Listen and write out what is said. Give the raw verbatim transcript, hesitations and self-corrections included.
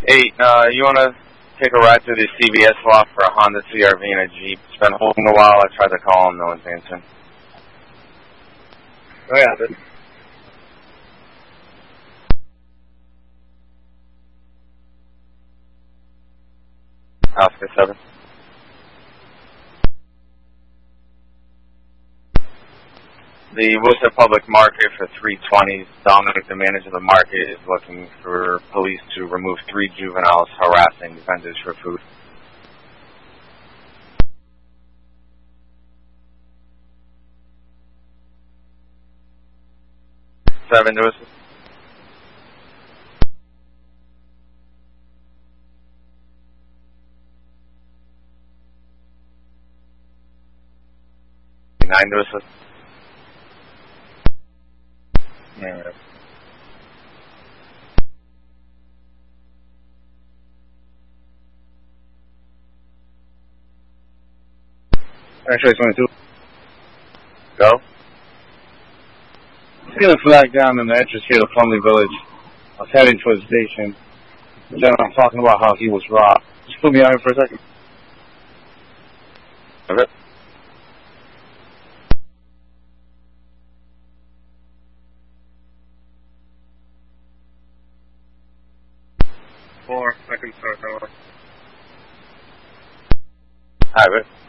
Hey, uh, you want to take a ride through the C V S lot for a Honda C R V and a Jeep? It's been holding a while. I tried to call him. No one's answering. Oh, yeah, but... Oscar seven. The Worcester Public Market for three twenties. Dominic, the manager of the market, is looking for police to remove three juveniles harassing vendors for food. Seven to us. Nine to us. Yeah. Actually, twenty-two. Go. Seeing a flag down in the entrance here to Plumley Village. I was heading towards the station. Then I'm talking about how he was robbed. Just put me on here for a second. Okay. Four seconds, sir. All right.